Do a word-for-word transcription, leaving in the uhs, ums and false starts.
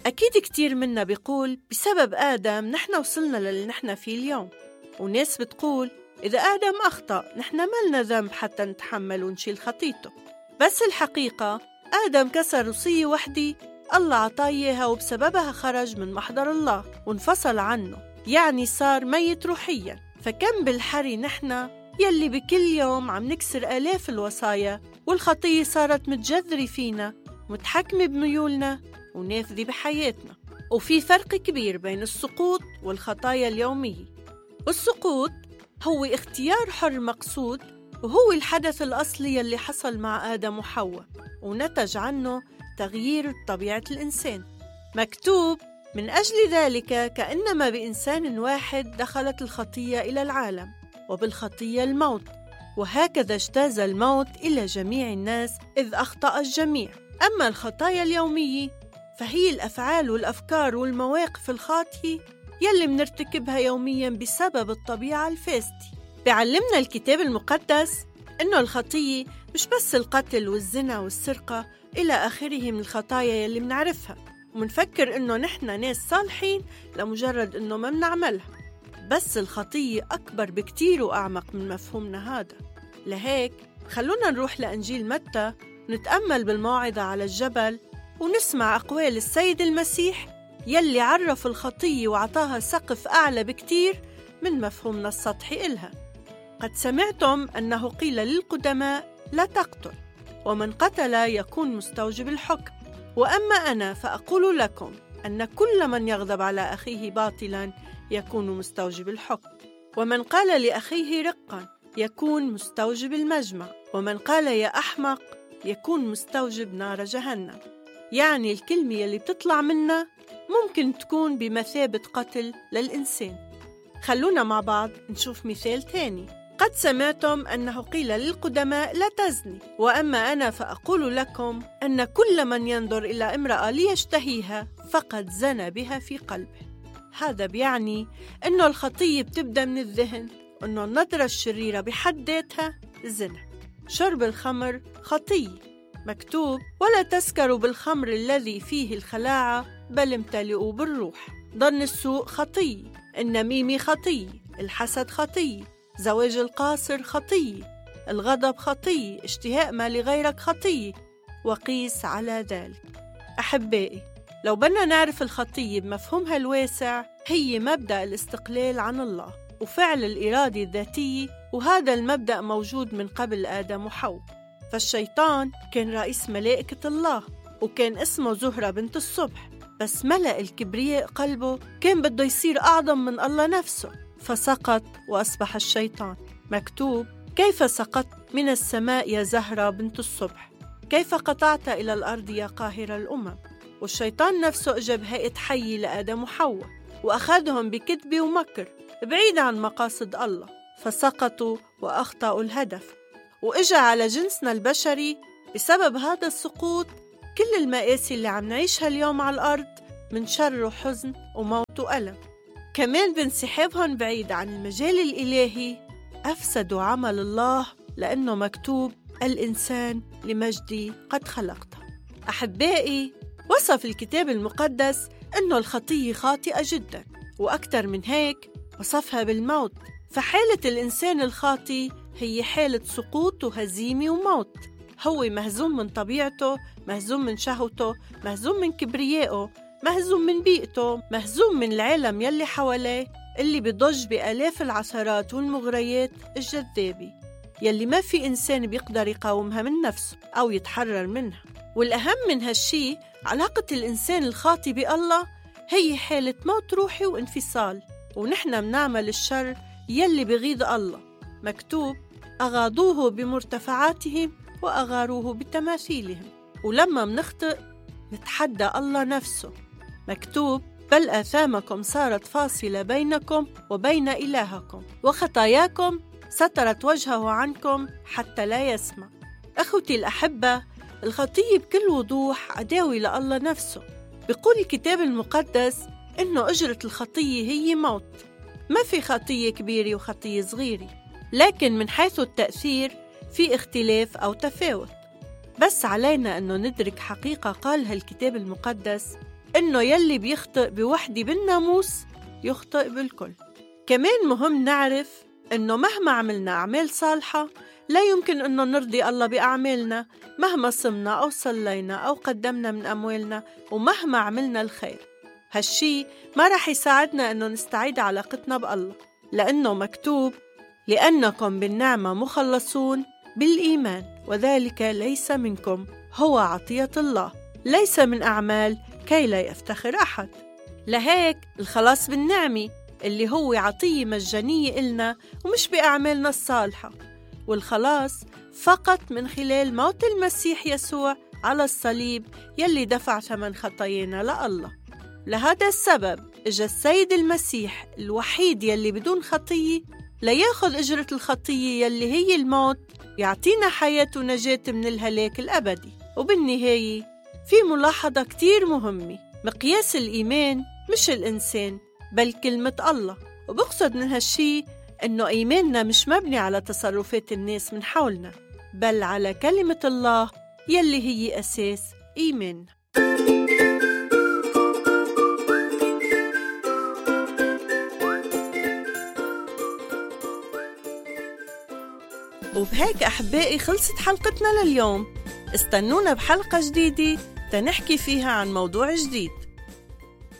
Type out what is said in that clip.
أكيد كتير منا بيقول بسبب آدم نحن وصلنا للي نحن فيه اليوم، وناس بتقول إذا آدم أخطأ نحن مالنا ذنب حتى نتحمل ونشيل خطيته. بس الحقيقة آدم كسر وصية وحدة الله عطاياها، وبسببها خرج من محضر الله وانفصل عنه، يعني صار ميت روحيا. فكم بالحري نحن يلي بكل يوم عم نكسر آلاف الوصايا، والخطية صارت متجذرة فينا متحكمة بميولنا ونافذة بحياتنا. وفي فرق كبير بين السقوط والخطايا اليومية. والسقوط هو اختيار حر مقصود، وهو الحدث الأصلي يلي حصل مع آدم وحواء ونتج عنه تغيير طبيعة الإنسان. مكتوب من أجل ذلك كأنما بإنسان واحد دخلت الخطية إلى العالم، وبالخطية الموت، وهكذا اجتاز الموت إلى جميع الناس إذ أخطأ الجميع. أما الخطايا اليومية فهي الأفعال والأفكار والمواقف الخاطئة يلي منرتكبها يومياً بسبب الطبيعة الفاسدة. بيعلمنا الكتاب المقدس إنه الخطية مش بس القتل والزنا والسرقة إلى آخره من الخطايا يلي منعرفها ومنفكر إنه نحن ناس صالحين لمجرد إنه ما منعملها. بس الخطية أكبر بكتير وأعمق من مفهومنا هذا. لهيك خلونا نروح لإنجيل متى نتأمل بالموعظة على الجبل ونسمع أقوال السيد المسيح يلي عرف الخطية وعطاها سقف أعلى بكتير من مفهومنا السطحي إلها. قد سمعتم أنه قيل للقدماء لا تقتل، ومن قتل يكون مستوجب الحكم، وأما أنا فأقول لكم أن كل من يغضب على أخيه باطلاً يكون مستوجب الحكم، ومن قال لأخيه رقاً يكون مستوجب المجمع، ومن قال يا أحمق يكون مستوجب نار جهنم. يعني الكلمة اللي بتطلع منا ممكن تكون بمثابة قتل للإنسان. خلونا مع بعض نشوف مثال تاني. قد سمعتم أنه قيل للقدماء لا تزني، وأما أنا فأقول لكم أن كل من ينظر إلى امرأة ليشتهيها فقد زنى بها في قلبه. هذا بيعني أنه الخطية بتبدأ من الذهن، أنه النظرة الشريرة بحد ذاتها زنا. شرب الخمر خطية. مكتوب ولا تسكروا بالخمر الذي فيه الخلاعة بل امتلئوا بالروح. ظن السوء خطية، النميمة خطية، الحسد خطية، زواج القاصر خطية، الغضب خطية، اشتهاء ما لغيرك خطية، وقيس على ذلك. أحبائي، لو بدنا نعرف الخطية بمفهومها الواسع، هي مبدأ الاستقلال عن الله وفعل الإرادة الذاتية، وهذا المبدأ موجود من قبل آدم وحواء. فالشيطان كان رئيس ملائكة الله وكان اسمه زهرة بنت الصبح، بس ملأ الكبرياء قلبه كان بده يصير أعظم من الله نفسه، فسقط وأصبح الشيطان. مكتوب كيف سقطت من السماء يا زهرة بنت الصبح، كيف قطعت إلى الأرض يا قاهر الأمم. والشيطان نفسه أجى بهيئة حي لآدم وحواء وأخذهم بكذب ومكر بعيد عن مقاصد الله، فسقطوا وأخطأوا الهدف. وإجا على جنسنا البشري بسبب هذا السقوط كل المآسي اللي عم نعيشها اليوم على الأرض من شر وحزن وموت وألم. كمان بانسحابهم بعيد عن المجال الإلهي أفسدوا عمل الله، لأنه مكتوب الإنسان لمجدي قد خلقته. أحبائي، وصف الكتاب المقدس أنه الخطية خاطئة جدا، وأكثر من هيك وصفها بالموت. فحالة الإنسان الخاطئ هي حالة سقوط وهزيمة وموت. هو مهزوم من طبيعته، مهزوم من شهوته، مهزوم من كبريائه، مهزوم من بيئته، مهزوم من العالم يلي حواليه اللي بيضج بآلاف العثرات والمغريات الجذابة يلي ما في إنسان بيقدر يقاومها من نفسه أو يتحرر منها. والأهم من هالشي علاقة الإنسان الخاطئ بالله هي حالة موت روحي وانفصال، ونحن منعمل الشر يلي بغيظ الله. مكتوب أغاضوه بمرتفعاتهم وأغاروه بتماثيلهم. ولما منخطئ نتحدى الله نفسه. مكتوب بل آثامكم صارت فاصلة بينكم وبين إلهكم، وخطاياكم سترت وجهه عنكم حتى لا يسمع. أخوتي الأحبة، الخطية بكل وضوح عداوة لله نفسه. بيقول الكتاب المقدس إنه أجرة الخطية هي موت. ما في خطية كبيرة وخطية صغيرة، لكن من حيث التأثير في اختلاف أو تفاوت. بس علينا أنه ندرك حقيقة قالها الكتاب المقدس، إنه يلي بيخطئ بوحدة بالناموس يخطئ بالكل. كمان مهم نعرف إنه مهما عملنا أعمال صالحة لا يمكن إنه نرضي الله بأعمالنا، مهما صمنا أو صلينا أو قدمنا من أموالنا ومهما عملنا الخير. هالشي ما رح يساعدنا إنه نستعيد علاقتنا بالله، لأنه مكتوب: لأنكم بالنعمة مخلصون بالإيمان، وذلك ليس منكم، هو عطية الله، ليس من أعمال كي لا يفتخر أحد. لهيك الخلاص بالنعمة اللي هو عطية مجانية إلنا ومش بأعمالنا الصالحة، والخلاص فقط من خلال موت المسيح يسوع على الصليب يلي دفع ثمن خطايانا لله. لهذا السبب اجى السيد المسيح الوحيد يلي بدون خطية لياخذ أجرة الخطية يلي هي الموت، يعطينا حياة ونجاة من الهلاك الأبدي. وبالنهاية في ملاحظة كتير مهمة: مقياس الإيمان مش الإنسان بل كلمة الله. وبقصد من هالشي إنه إيماننا مش مبني على تصرفات الناس من حولنا، بل على كلمة الله يلي هي أساس إيماننا. وبهيك أحبائي خلصت حلقتنا لليوم. استنونا بحلقة جديدة تنحكي فيها عن موضوع جديد.